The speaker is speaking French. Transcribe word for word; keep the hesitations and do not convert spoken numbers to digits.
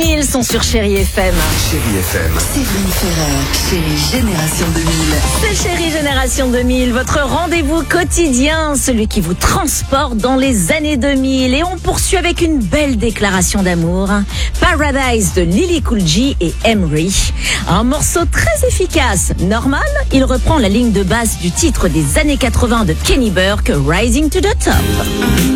mille sont sur Chérie F M. Chérie F M. Séverine Ferrer, Chérie Génération deux mille. C'est Chérie Génération deux mille, votre rendez-vous quotidien, celui qui vous transporte dans les années deux mille. Et on poursuit avec une belle déclaration d'amour. Paradise de Lily Cool J et Emery. Un morceau très efficace. Normal, il reprend la ligne de basse du titre des années quatre-vingts de Kenny Burke, Rising to the Top.